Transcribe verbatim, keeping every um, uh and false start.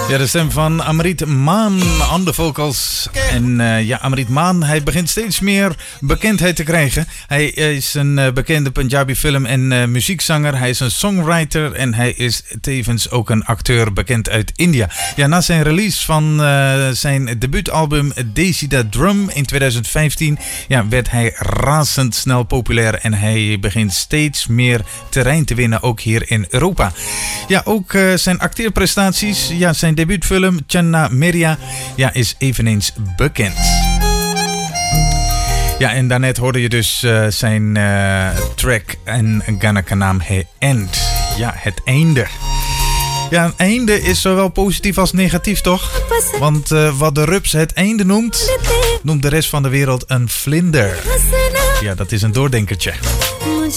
Ja, de stem van Amrit Maan on de vocals. En uh, ja, Amrit Maan, hij begint steeds meer bekendheid te krijgen. Hij is een uh, bekende Punjabi film- en uh, muziekzanger. Hij is een songwriter en hij is tevens ook een acteur bekend uit India. Ja, na zijn release van uh, zijn debuutalbum Desi Da Drum in twintig vijftien ja, werd hij razendsnel populair en hij begint steeds meer terrein te winnen, ook hier in Europa. Ja, ook uh, zijn acteerprestaties, ja, zijn debuutfilm Channa Meria ja, is eveneens bekend. Ja, en daarnet hoorde je dus uh, zijn uh, track en Gana Kanam He End. Ja, het einde. Ja, een einde is zowel positief als negatief, toch? Want uh, wat de rups het einde noemt, noemt de rest van de wereld een vlinder. Ja, dat is een doordenkertje.